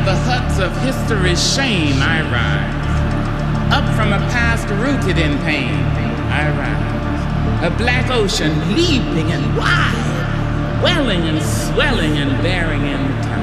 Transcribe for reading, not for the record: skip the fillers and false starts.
the huts of history's shame I rise. Up from a past rooted in pain I rise. A black ocean leaping and wide, welling and swelling and bearing in time.